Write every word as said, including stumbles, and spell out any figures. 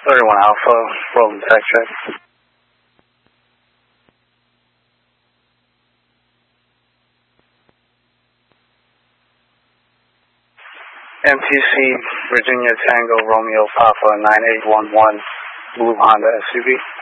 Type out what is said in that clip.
thirty-one Alpha, rolling tax check. M T C Virginia Tango Romeo Papa nine eight one one, blue Honda S U V.